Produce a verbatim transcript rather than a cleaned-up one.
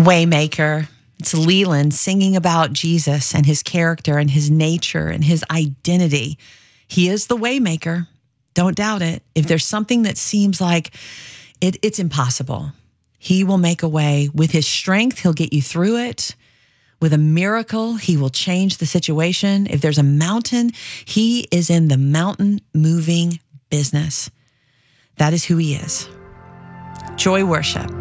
Waymaker. It's Leland singing about Jesus and his character and his nature and his identity. He is the Waymaker. Don't doubt it. If there's something that seems like it, it's impossible, he will make a way. With his strength, he'll get you through it. With a miracle, he will change the situation. If there's a mountain, he is in the mountain moving business. That is who he is. Joy Worship.